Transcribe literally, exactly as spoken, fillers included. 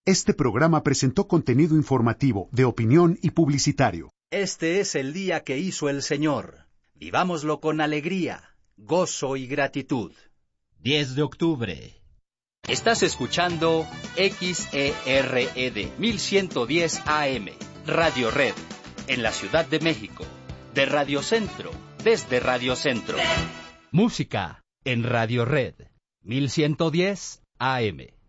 Este programa presentó contenido informativo, de opinión y publicitario. Este es el día que hizo el Señor. Vivámoslo con alegría, gozo y gratitud. diez de octubre. Estás escuchando X E R E D mil ciento diez A M, Radio Red, en la Ciudad de México. De Radio Centro, desde Radio Centro. Música en Radio Red, mil ciento diez A M.